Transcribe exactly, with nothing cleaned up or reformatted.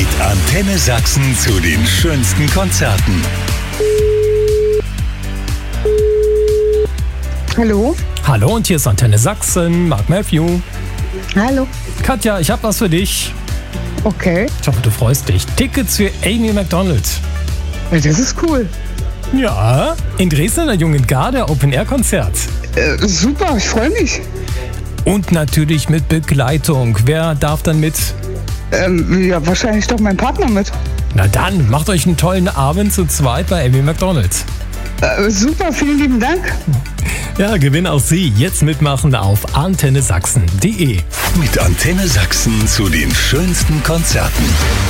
Mit Antenne Sachsen zu den schönsten Konzerten. Hallo? Hallo, und hier ist Antenne Sachsen, Mark Matthew. Hallo. Katja, ich habe was für dich. Okay. Ich hoffe, du freust dich. Tickets für Amy Macdonald. Das ist cool. Ja, in Dresden der Jungen Garde Open-Air-Konzert. Äh, super, ich freue mich. Und natürlich mit Begleitung. Wer darf dann mit? Ähm, ja, wahrscheinlich doch mein Partner mit. Na dann, macht euch einen tollen Abend zu zweit bei Amy Macdonald. Äh, super, vielen lieben Dank. Ja, gewinn auch Sie. Jetzt mitmachen auf antenne sachsen punkt de. Mit Antenne Sachsen zu den schönsten Konzerten.